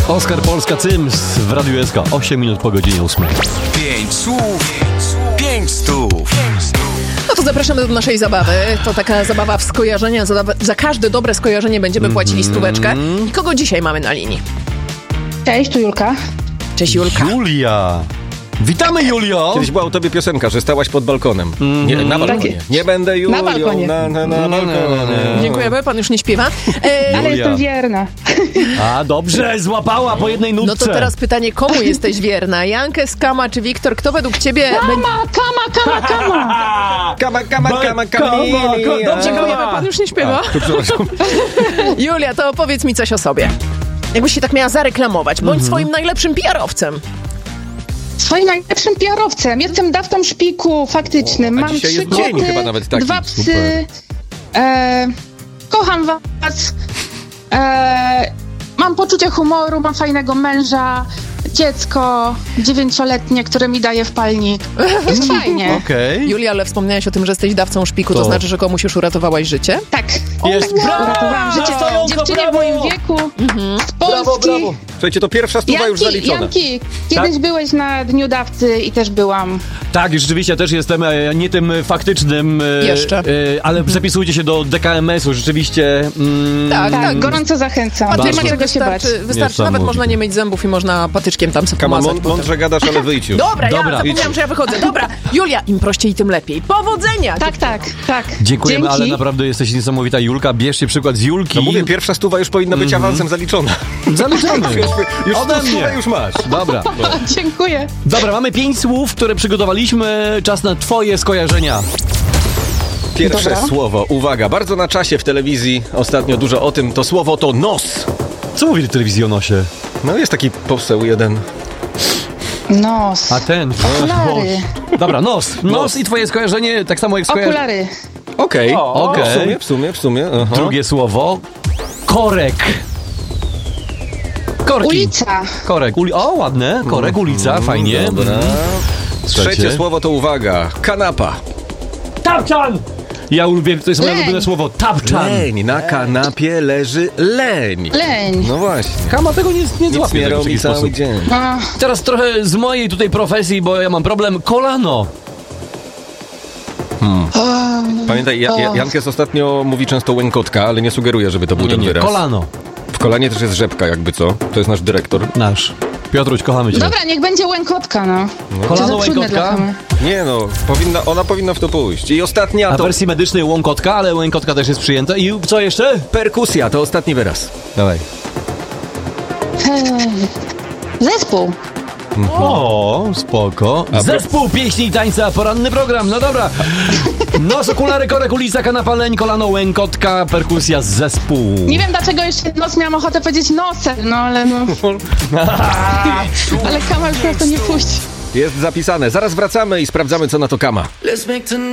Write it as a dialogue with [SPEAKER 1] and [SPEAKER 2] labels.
[SPEAKER 1] Oskar Polska Cyms w Radiu SK. 8 minut po godzinie 8.
[SPEAKER 2] 5 słów, 5 stów.
[SPEAKER 3] No to zapraszamy do naszej zabawy. To taka zabawa w skojarzenia. Za każde dobre skojarzenie będziemy płacili stóweczkę. I kogo dzisiaj mamy na linii?
[SPEAKER 4] Cześć, tu Julka.
[SPEAKER 3] Cześć, Julka.
[SPEAKER 1] Julia. Witamy, Julio!
[SPEAKER 5] Kiedyś była u tobie piosenka, że stałaś pod balkonem. Nie, na balkonie.
[SPEAKER 4] Tak.
[SPEAKER 5] Nie będę Julią.
[SPEAKER 4] Na balkonie.
[SPEAKER 5] Na balkonie.
[SPEAKER 3] Dziękujemy, pan już nie śpiewa.
[SPEAKER 4] Ale jestem wierna.
[SPEAKER 1] A, dobrze, złapała po jednej nutce.
[SPEAKER 3] No to teraz pytanie, komu jesteś wierna? Jankę, Skama czy Wiktor? Kto według ciebie...
[SPEAKER 4] Kama.
[SPEAKER 5] Kama.
[SPEAKER 3] Dobrze, pan już nie śpiewa. Julia, to opowiedz mi coś o sobie. Jakbyś się tak miała zareklamować. Bądź swoim najlepszym PR-owcem.
[SPEAKER 4] Swoim najlepszym PR-owcem. Jestem dawcą szpiku faktycznym.
[SPEAKER 5] A
[SPEAKER 4] Mam
[SPEAKER 5] dzisiaj
[SPEAKER 4] 3
[SPEAKER 5] jest dzień
[SPEAKER 4] koty,
[SPEAKER 5] chyba nawet taki.
[SPEAKER 4] 2 psy. Kocham was. Mam poczucie humoru, mam fajnego męża, dziecko 9-letnie, które mi daje wpalnik. Jest fajnie.
[SPEAKER 1] Okej.
[SPEAKER 3] Julia, ale wspomniałaś o tym, że jesteś dawcą szpiku. To
[SPEAKER 1] To.
[SPEAKER 3] znaczy, że komuś już uratowałaś życie?
[SPEAKER 4] Tak.
[SPEAKER 1] Jest.
[SPEAKER 4] Tak, uratowałam życie dziewczynie w moim wieku z Polski.
[SPEAKER 5] Słuchajcie, to pierwsza stuwa już zaliczona.
[SPEAKER 4] Janki, kiedyś byłeś na Dniu Dawcy i też byłam.
[SPEAKER 1] Tak, rzeczywiście też jestem nie tym faktycznym.
[SPEAKER 3] Jeszcze.
[SPEAKER 1] Ale zapisujcie się do DKMS-u, rzeczywiście.
[SPEAKER 4] Tak, gorąco zachęcam. Nie ma
[SPEAKER 3] Patyczkiem
[SPEAKER 4] czego się bać.
[SPEAKER 3] wystarczy, nawet
[SPEAKER 1] Niesamowite.
[SPEAKER 3] można nie mieć zębów i można patyczkiem tam sobie
[SPEAKER 5] Kama,
[SPEAKER 3] pomazać. potem.
[SPEAKER 5] mądrze gadasz, ale wyjdź już.
[SPEAKER 3] Dobra, ja
[SPEAKER 1] Dobra,
[SPEAKER 3] zapomniałam,
[SPEAKER 1] idź.
[SPEAKER 3] że ja wychodzę. Dobra, Julia, im prościej, tym lepiej. Powodzenia!
[SPEAKER 4] Tak.
[SPEAKER 1] Dziękujemy,
[SPEAKER 4] Dzięki.
[SPEAKER 1] ale naprawdę jesteś niesamowita, Julka. Bierzcie przykład z Julki.
[SPEAKER 5] No mówię, pierwsza stuwa już powinna być awansem zaliczona.
[SPEAKER 1] Zaliczamy.
[SPEAKER 5] Już
[SPEAKER 1] Ode
[SPEAKER 5] tą
[SPEAKER 1] mnie.
[SPEAKER 5] stówę już masz.
[SPEAKER 1] Dobra.
[SPEAKER 4] Dziękuję.
[SPEAKER 1] Dobra, mamy 5 słów, które przygotowaliśmy. Czas na twoje skojarzenia.
[SPEAKER 5] Pierwsze
[SPEAKER 4] Dobra.
[SPEAKER 5] słowo, uwaga, bardzo na czasie w telewizji, ostatnio dużo o tym, to słowo to nos.
[SPEAKER 1] Co mówi w telewizji o nosie?
[SPEAKER 5] No jest taki poseł jeden.
[SPEAKER 4] Nos.
[SPEAKER 1] A ten.
[SPEAKER 4] Okulary.
[SPEAKER 1] Dobra, nos. Nos i twoje skojarzenie, tak samo jak skojarzenie.
[SPEAKER 4] Okulary.
[SPEAKER 5] Okej.
[SPEAKER 1] Okej.
[SPEAKER 5] W sumie. Aha.
[SPEAKER 1] Drugie słowo. Korek. Korki.
[SPEAKER 4] Ulica.
[SPEAKER 1] Korek. O, ładne. Korek, ulica, fajnie.
[SPEAKER 5] Dobra.
[SPEAKER 1] Słuchajcie.
[SPEAKER 5] Trzecie słowo to uwaga, kanapa.
[SPEAKER 1] Tapczan! Ja lubię, to jest moje
[SPEAKER 4] Leń.
[SPEAKER 1] ulubione słowo. Tapczan.
[SPEAKER 5] Leń, na kanapie leży leń.
[SPEAKER 4] Leń.
[SPEAKER 5] No właśnie.
[SPEAKER 1] Kama tego nie
[SPEAKER 5] Nic
[SPEAKER 1] złapie
[SPEAKER 5] nie
[SPEAKER 1] w taki
[SPEAKER 5] robi cały
[SPEAKER 1] sposób.
[SPEAKER 5] dzień.
[SPEAKER 1] Teraz trochę z mojej tutaj profesji, bo ja mam problem. Kolano.
[SPEAKER 5] Pamiętaj, Jankes ostatnio mówi często łękotka, ale nie sugeruje, żeby to był ten wyraz.
[SPEAKER 1] Kolano.
[SPEAKER 5] W kolanie też jest rzepka, jakby co. To jest nasz dyrektor.
[SPEAKER 1] Nasz. Piotruś, kochamy cię.
[SPEAKER 4] Dobra, niech będzie łękotka, no.
[SPEAKER 1] Kolano,
[SPEAKER 4] Czy za trudne dla
[SPEAKER 1] łękotka.
[SPEAKER 4] Kamy?
[SPEAKER 5] Nie no, ona powinna w to pójść. I ostatnia
[SPEAKER 1] Na
[SPEAKER 5] to
[SPEAKER 1] wersji medycznej łąkotka, ale łękotka też jest przyjęta. I co jeszcze?
[SPEAKER 5] perkusja, to ostatni wyraz.
[SPEAKER 1] Dawaj.
[SPEAKER 4] Zespół.
[SPEAKER 1] O, spoko. Zespół pieśni i tańca, poranny program, no dobra. Nos, okulary, korek, ulica, kanapa, leń, kolano, łękotka, perkusja, zespół.
[SPEAKER 4] Nie wiem, dlaczego jeszcze nos miałam ochotę powiedzieć nosem, no ale no. Ale Kama już na to nie puści.
[SPEAKER 5] Jest zapisane. Zaraz wracamy i sprawdzamy, co na to Kama.